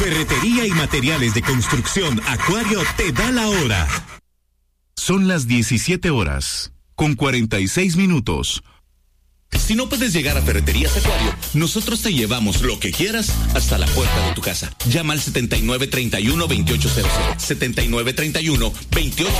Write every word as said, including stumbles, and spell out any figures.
Ferretería y materiales de construcción Acuario te da la hora. Son las diecisiete horas, con cuarenta y seis minutos. Si no puedes llegar a Ferreterías Acuario, nosotros te llevamos lo que quieras hasta la puerta de tu casa. Llama al setenta y nueve treinta y uno veintiocho cero cero. setenta y nueve treinta y uno veintiocho